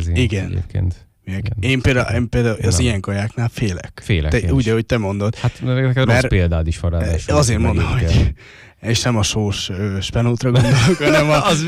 megnézni. Igen. Egyébként. Én például az ilyen kajáknál félek. Úgy, ahogy te mondod. Hát neked rossz példád is van rá. Azért mondom, hogy és nem a sós spenótra gondolok, hanem az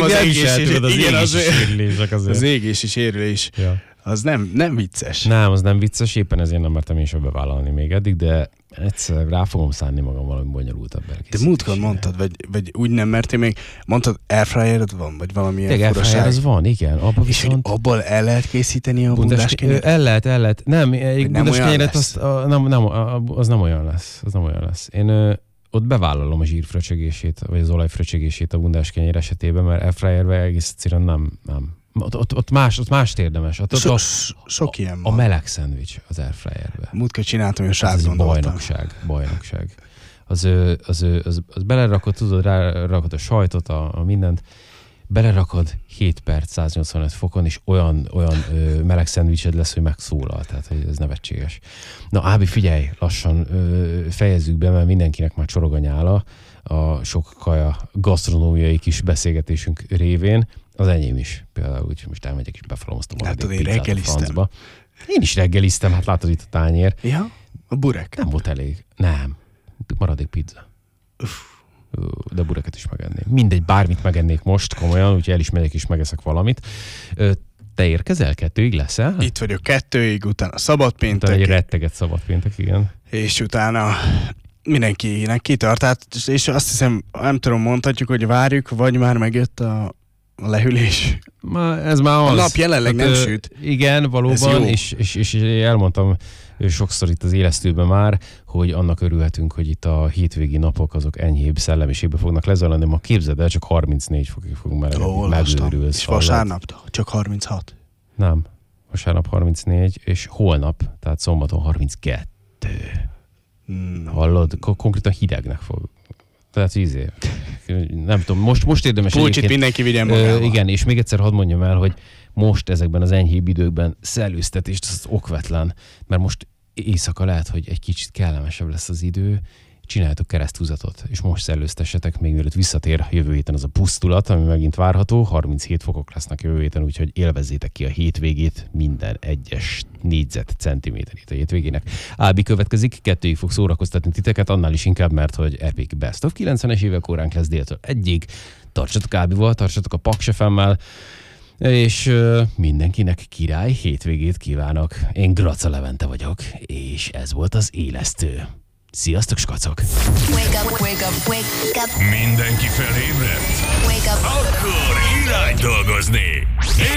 égési sérülés. Ja. Az nem vicces. Nem, az nem vicces, éppen ezért nem mertem én sem bevállalni még eddig, de egyszer rá fogom szánni magam valami bonyolultabb elkészítésére. De múltkor mondtad, vagy úgy nem mertél még, mondtad airfryered van, vagy valamilyen airfryer az van, igen. Abba és viszont... abból el lehet készíteni a bundáskenyeret? El lehet. Nem, egy bundáskenyeret az nem olyan lesz. Én ott bevállalom a zsírfröcsögését, vagy az olajfröcsögését a bundáskenyer esetében, mert airfryerben egész egyszerűen nem. Ott mást érdemes. Sok ilyen van. A meleg szendvics az airfryerbe. Múltkor csináltam, hogy sát gondoltam. Bajnokság. Az belerakod, tudod, rárakod a sajtot, a mindent, belerakod 7 perc 185 fokon, és olyan meleg szendvicsed lesz, hogy megszólal. Tehát ez nevetséges. Na, Ábi, figyelj, lassan fejezzük be, mert mindenkinek már csorog a nyála a sok kaja gasztronómiai kis beszélgetésünk révén. Az enyém is. Például úgy, most elmegyek és befalomoztam maradék pizzát a francba. Én is reggeliztem, hát látod itt a tányér. Ja, a burek. Nem volt elég. Nem. Maradék pizza. De bureket is megenném. Mindegy, bármit megennék most, komolyan, úgyhogy el is megyek és megeszek valamit. Te érkezel? 2-ig leszel? Itt vagyok 2-ig, utána szabadpéntek. Utána egy retteget szabadpéntek, igen. És utána mindenkinek kitart. És azt hiszem, nem tudom, mondhatjuk, hogy várjuk, vagy már megjött a lehűlés. Ez már az. A nap jelenleg nem süt. Igen, valóban, és elmondtam sokszor itt az élesztőben már, hogy annak örülhetünk, hogy itt a hétvégi napok azok enyhébb szellemiségbe fognak lezajlani, ma képzeld el, csak 34 fokig fogunk megőrülsz. És vasárnap csak 36? Nem, vasárnap 34, és holnap, tehát szombaton 32. Hallod? Konkrétan hidegnek fog. Tehát nem tudom, most érdemes Pulcsit mindenki vigyen magával. Igen, és még egyszer hadd mondjam el, hogy most ezekben az enyhébb időkben szellőztetést, az okvetlen, mert most éjszaka lehet, hogy egy kicsit kellemesebb lesz az idő, csináljátok kereszthúzatot, és most szellőztessetek, még mielőtt visszatér jövő héten az a pusztulat, ami megint várható, 37 fokok lesznek jövő héten, úgyhogy élvezzétek ki a hétvégét, minden egyes négyzetcentiméterét a hétvégének. Ábi következik, 2-ig fog szórakoztatni titeket, annál is inkább, mert hogy Epic Best of 90-es évek óránk lesz déltől 1-ig. Tartsatok Ábival, tartsatok a Paks FM-mel, és mindenkinek király hétvégét kívánok. Én Graca Levente vagyok, és ez volt az Élesztő. Sziasztok, skacok! Wake up, wake up, wake up. Mindenki felébredt? Wake up. Akkor irány dolgozni!